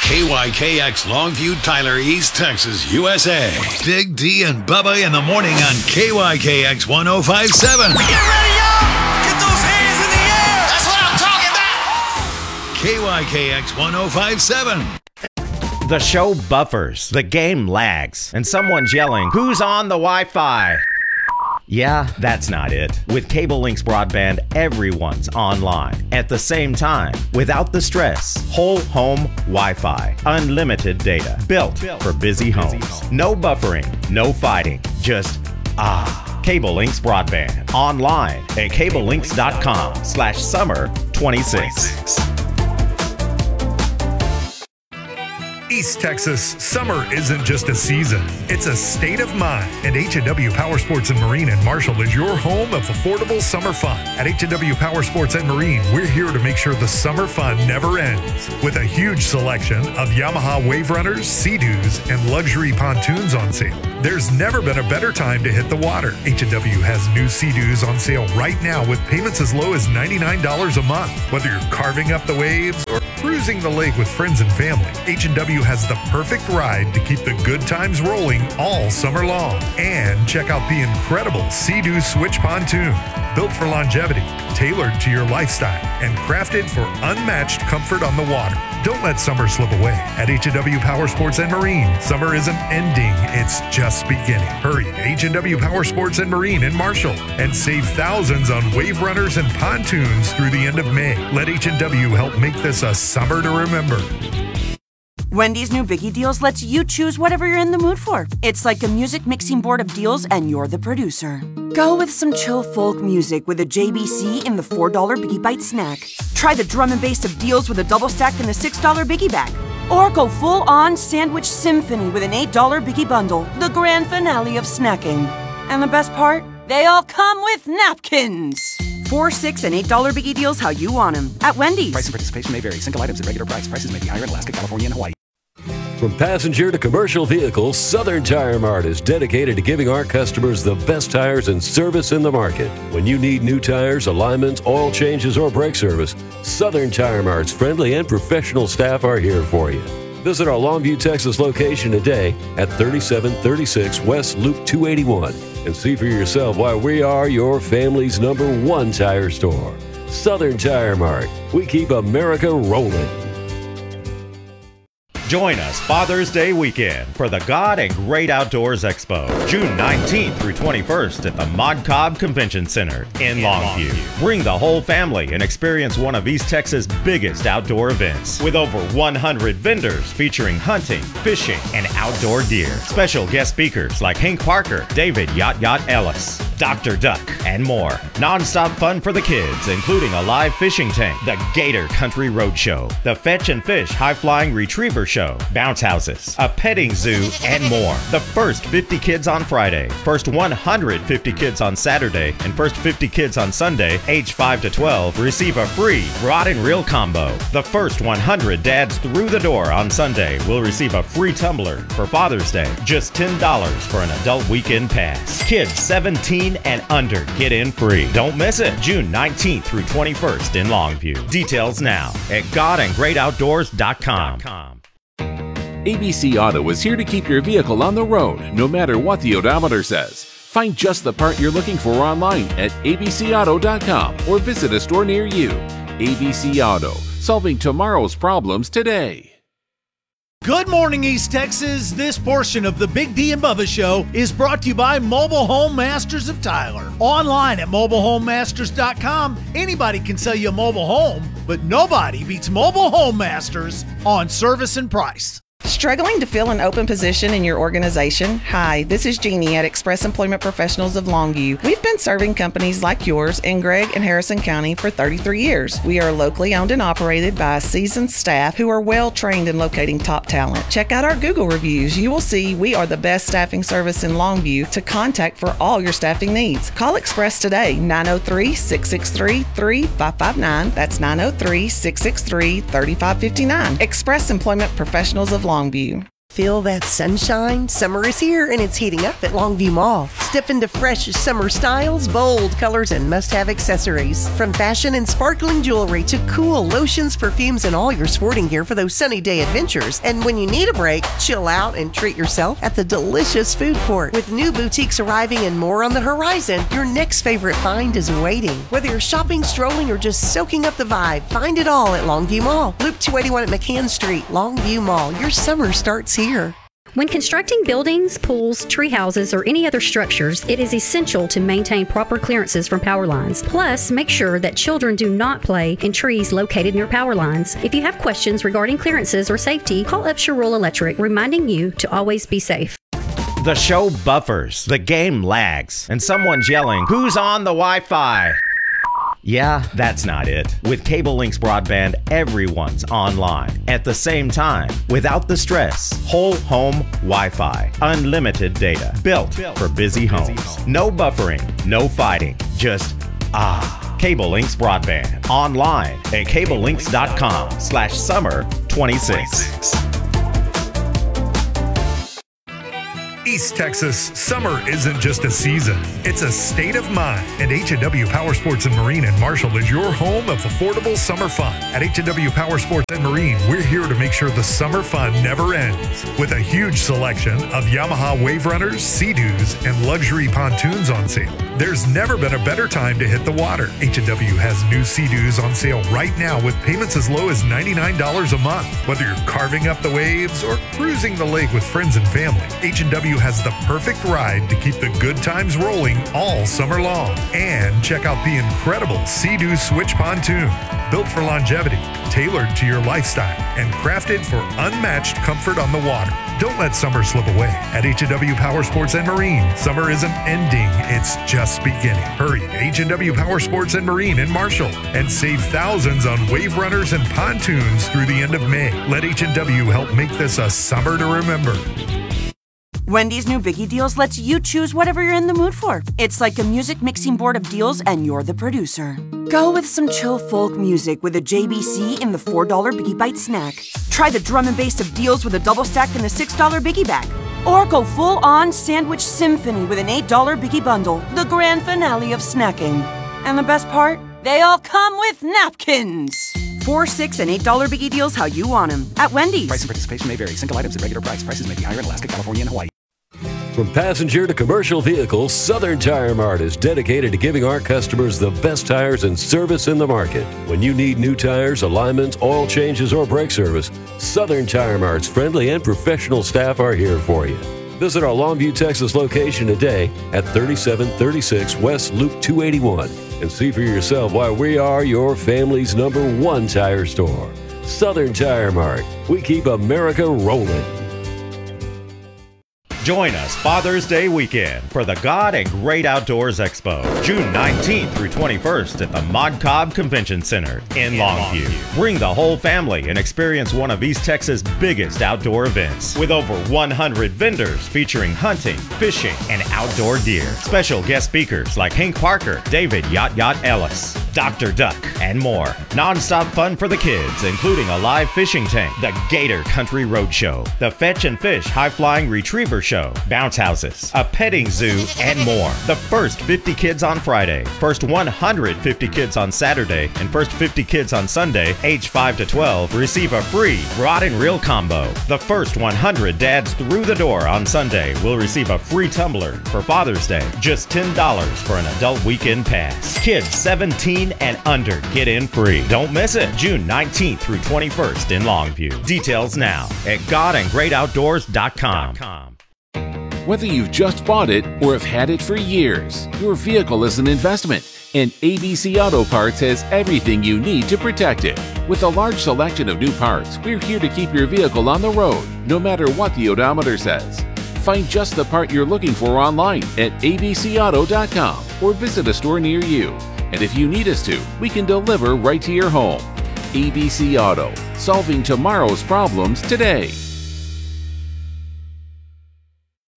KYKX Longview, Tyler, East Texas, USA. Big D and Bubba in the morning on KYKX 105.7. Get ready, y'all! Get those hands in the air! That's what I'm talking about! KYKX 105.7. The show buffers, the game lags, and someone's yelling, "Who's on the Wi-Fi?" Yeah, that's not it. With Cable Links Broadband, everyone's online at the same time, without the stress. Whole home Wi-Fi, unlimited data, built for busy homes. No buffering, no fighting, just Cable Links Broadband. Online at cablelinks.com/summer26. East Texas, summer isn't just a season, it's a state of mind. And H&W Power Sports and Marine in Marshall is your home of affordable summer fun. At H&W Power Sports and Marine, we're here to make sure the summer fun never ends. With a huge selection of Yamaha Wave Runners, Sea-Doos, and luxury pontoons on sale. There's never been a better time to hit the water. H&W has new Sea-Doos on sale right now with payments as low as $99 a month. Whether you're carving up the waves or cruising the lake with friends and family, H&W has the perfect ride to keep the good times rolling all summer long. And check out the incredible Sea-Doo Switch Pontoon. Built for longevity, tailored to your lifestyle, and crafted for unmatched comfort on the water. Don't let summer slip away. At H&W Power Sports and Marine, summer isn't ending, it's just beginning. Hurry to H&W Power Sports and Marine in Marshall and save thousands on wave runners and pontoons through the end of May. Let H&W help make this a summer to remember. Wendy's new Biggie Deals lets you choose whatever you're in the mood for. It's like a music mixing board of deals, and you're the producer. Go with some chill folk music with a JBC in the $4 Biggie Bite snack. Try the drum and bass of deals with a double stack in the $6 Biggie Bag. Or go full-on sandwich symphony with an $8 Biggie Bundle, the grand finale of snacking. And the best part? They all come with napkins. $4, $6, and $8 Biggie Deals how you want them. At Wendy's. Price and participation may vary. Single items at regular price. Prices may be higher in Alaska, California, and Hawaii. From passenger to commercial vehicles, Southern Tire Mart is dedicated to giving our customers the best tires and service in the market. When you need new tires, alignments, oil changes, or brake service, Southern Tire Mart's friendly and professional staff are here for you. Visit our Longview, Texas location today at 3736 West Loop 281 and see for yourself why we are your family's #1 tire store. Southern Tire Mart. We keep America rolling. Join us Father's Day weekend for the God and Great Outdoors Expo, June 19th through 21st at the Mod Cobb Convention Center in Longview. Bring the whole family and experience one of East Texas' biggest outdoor events with over 100 vendors featuring hunting, fishing, and outdoor gear. Special guest speakers like Hank Parker, David Yacht Ellis, Dr. Duck, and more. Non-stop fun for the kids, including a live fishing tank, the Gator Country Roadshow, the Fetch and Fish High-Flying Retriever Show, bounce houses, a petting zoo, and more. The first 50 kids on Friday, first 150 kids on Saturday, and first 50 kids on Sunday, age 5 to 12, receive a free rod and reel combo. The first 100 dads through the door on Sunday will receive a free tumbler for Father's Day. Just $10 for an adult weekend pass. Kids 17 and under get in free. Don't miss it. June 19th through 21st in Longview. Details now at godandgreatoutdoors.com. ABC Auto is here to keep your vehicle on the road, no matter what the odometer says. Find just the part you're looking for online at abcauto.com or visit a store near you. ABC Auto, solving tomorrow's problems today. Good morning, East Texas. This portion of the Big D and Bubba Show is brought to you by Mobile Home Masters of Tyler. Online at mobilehomemasters.com, anybody can sell you a mobile home, but nobody beats Mobile Home Masters on service and price. Struggling to fill an open position in your organization? Hi, this is Jeannie at Express Employment Professionals of Longview. We've been serving companies like yours in Gregg and Harrison County for 33 years. We are locally owned and operated by a seasoned staff who are well trained in locating top talent. Check out our Google reviews. You will see we are the best staffing service in Longview to contact for all your staffing needs. Call Express today, 903-663-3559. That's 903-663-3559. Express Employment Professionals of Longview. Feel that sunshine? Summer is here and it's heating up at Longview Mall. Step into fresh summer styles, bold colors, and must-have accessories. From fashion and sparkling jewelry to cool lotions, perfumes, and all your sporting gear for those sunny day adventures. And when you need a break, chill out and treat yourself at the delicious food court. With new boutiques arriving and more on the horizon, your next favorite find is waiting. Whether you're shopping, strolling, or just soaking up the vibe, find it all at Longview Mall. Loop 281 at McCann Street, Longview Mall. Your summer starts here. When constructing buildings, pools, tree houses, or any other structures, it is essential to maintain proper clearances from power lines. Plus, make sure that children do not play in trees located near power lines. If you have questions regarding clearances or safety, call Upshur Rural Electric, reminding you to always be safe. The show buffers, the game lags, and someone's yelling, "Who's on the Wi-Fi?" Yeah, that's not it. With Cable Links Broadband, everyone's online at the same time, without the stress. Whole home Wi-Fi, unlimited data, built for busy homes. No buffering, no fighting, just Cable Links Broadband. Online at cablelinks.com/summer26. East Texas, summer isn't just a season, it's a state of mind. And H&W Power Sports and Marine in Marshall is your home of affordable summer fun. At H&W Power Sports and Marine, we're here to make sure the summer fun never ends. With a huge selection of Yamaha Wave Runners, Sea-Doos, and luxury pontoons on sale. There's never been a better time to hit the water. H&W has new Sea-Doos on sale right now with payments as low as $99 a month. Whether you're carving up the waves or cruising the lake with friends and family, H&W has the perfect ride to keep the good times rolling all summer long. And check out the incredible Sea-Doo Switch Pontoon. Built for longevity, tailored to your lifestyle, and crafted for unmatched comfort on the water. Don't let summer slip away. At H&W Power Sports and Marine, summer isn't ending, it's just beginning. Hurry, H&W Power Sports and Marine in Marshall, and save thousands on wave runners and pontoons through the end of May. Let H&W help make this a summer to remember. Wendy's new Biggie Deals lets you choose whatever you're in the mood for. It's like a music mixing board of deals, and you're the producer. Go with some chill folk music with a JBC in the $4 Biggie Bite snack. Try the drum and bass of deals with a double stack in the $6 Biggie bag. Or go full-on sandwich symphony with an $8 Biggie bundle, the grand finale of snacking. And the best part? They all come with napkins. $4, $6, and $8 Biggie Deals how you want them at Wendy's. Price and participation may vary. Single items at regular price. Prices may be higher in Alaska, California, and Hawaii. From passenger to commercial vehicles, Southern Tire Mart is dedicated to giving our customers the best tires and service in the market. When you need new tires, alignments, oil changes, or brake service, Southern Tire Mart's friendly and professional staff are here for you. Visit our Longview, Texas location today at 3736 West Loop 281 and see for yourself why we are your family's #1 tire store. Southern Tire Mart. We keep America rolling. Join us Father's Day weekend for the God and Great Outdoors Expo, June 19th through 21st at the Mod Cobb Convention Center in Longview. Bring the whole family and experience one of East Texas' biggest outdoor events with over 100 vendors featuring hunting, fishing, and outdoor gear. Special guest speakers like Hank Parker, David Yacht Ellis, Dr. Duck, and more. Non-stop fun for the kids, including a live fishing tank, the Gator Country Roadshow, the Fetch and Fish High-Flying Retriever Show, bounce houses, a petting zoo, and more. The first 50 kids on Friday, first 150 kids on Saturday, and first 50 kids on Sunday, age 5 to 12, receive a free rod and reel combo. The first 100 dads through the door on Sunday will receive a free tumbler for Father's Day. Just $10 for an adult weekend pass. Kids 17 and under get in free. Don't miss it. June 19th through 21st in Longview. Details now at godandgreatoutdoors.com. Whether you've just bought it or have had it for years, your vehicle is an investment, and ABC Auto Parts has everything you need to protect it. With a large selection of new parts, we're here to keep your vehicle on the road, no matter what the odometer says. Find just the part you're looking for online at abcauto.com or visit a store near you. And if you need us to, we can deliver right to your home. ABC Auto, solving tomorrow's problems today.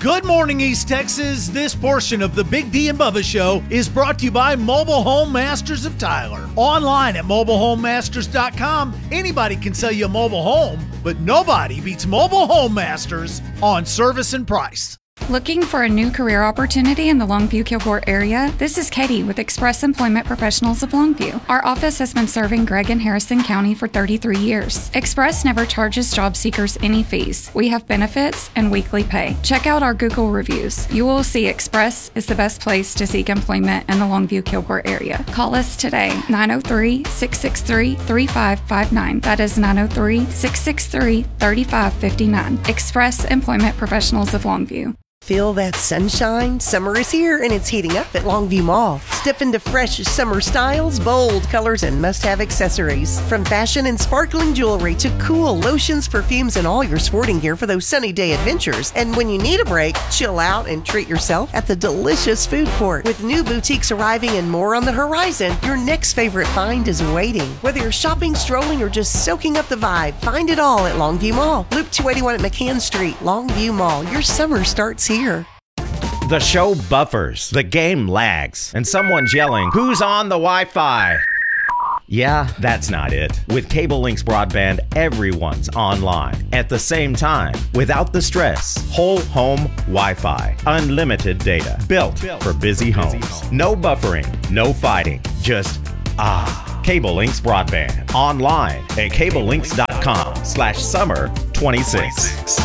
Good morning, East Texas. This portion of the Big D and Bubba Show is brought to you by Mobile Home Masters of Tyler. Online at mobilehomemasters.com, anybody can sell you a mobile home, but nobody beats Mobile Home Masters on service and price. Looking for a new career opportunity in the Longview-Kilgore area? This is Katie with Express Employment Professionals of Longview. Our office has been serving Gregg and Harrison County for 33 years. Express never charges job seekers any fees. We have benefits and weekly pay. Check out our Google reviews. You will see Express is the best place to seek employment in the Longview-Kilgore area. Call us today, 903-663-3559. That is 903-663-3559. Express Employment Professionals of Longview. Feel that sunshine? Summer is here and it's heating up at Longview Mall. Step into fresh summer styles, bold colors, and must-have accessories. From fashion and sparkling jewelry to cool lotions, perfumes, and all your sporting gear for those sunny day adventures. And when you need a break, chill out and treat yourself at the delicious food court. With new boutiques arriving and more on the horizon, your next favorite find is waiting. Whether you're shopping, strolling, or just soaking up the vibe, find it all at Longview Mall. Loop 281 at McCann Street, Longview Mall. Your summer starts here. The show buffers, the game lags, and someone's yelling, "Who's on the Wi-Fi?" Yeah, that's not it. With Cable Links Broadband, everyone's online at the same time, without the stress. Whole home Wi-Fi, unlimited data, built for busy homes. No buffering, no fighting, just Cable Links Broadband. Online at cablelinks.com/summer26.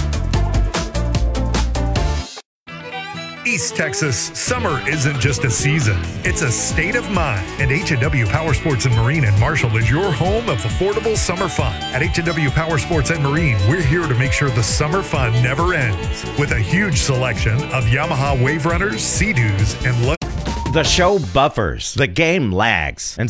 East Texas, summer isn't just a season, it's a state of mind. And H&W Power Sports and Marine in Marshall is your home of affordable summer fun. At H&W Power Sports and Marine, we're here to make sure the summer fun never ends. With a huge selection of Yamaha Wave Runners, Sea-Doos, and The show buffers, the game lags, and